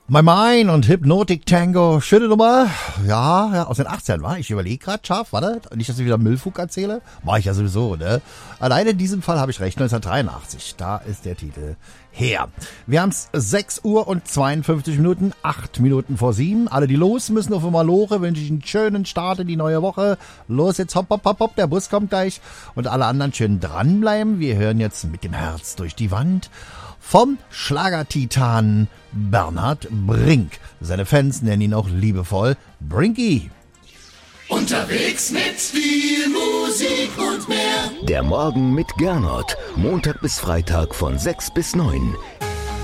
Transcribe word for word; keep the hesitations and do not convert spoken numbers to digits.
My Mind und Hypnotic Tango, schöne Nummer. Ja, ja, aus den achtzehn war. Ich überlege gerade scharf, warte, nicht, dass ich wieder Müllfug erzähle. War ich ja sowieso, ne? Alleine in diesem Fall habe ich recht, neunzehnhundertdreiundachtzig. Da ist der Titel her. Wir haben es sechs Uhr und zweiundfünfzig Minuten, acht Minuten vor sieben. Alle, die los müssen auf Malore, wünsche ich einen schönen Start in die neue Woche. Los, jetzt hopp, hopp, hopp, hopp, der Bus kommt gleich. Und alle anderen schön dranbleiben. Wir hören jetzt mit dem Herz durch die Wand vom Schlagertitan Bernhard Brink. Seine Fans nennen ihn auch liebevoll Brinky. Unterwegs mit viel Musik und mehr. Der Morgen mit Gernot. Montag bis Freitag von sechs bis neun.